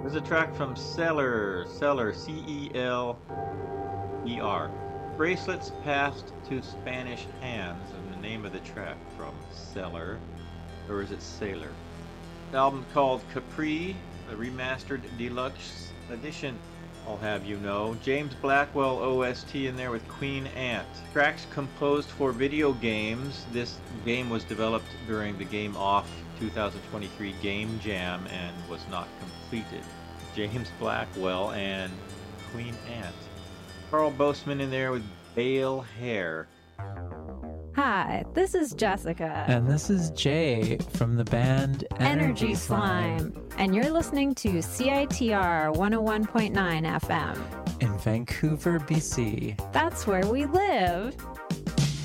There's a track from Celer, C-E-L-E-R. Bracelets passed to Spanish hands, and the name of the track from Celer, or is it Sailor? The album called Capri, a remastered deluxe edition. I'll have you know. James Blackwell OST in there with Queen Ant. Tracks composed for video games. This game was developed during the Game Off 2023 Game Jam and was not completed. James Blackwell and Queen Ant. Carl Boastman in there with Bale Hair. Hi, this is Jessica. And this is Jay from the band Energy Slime. And you're listening to CITR 101.9 FM. in Vancouver, BC. That's where we live.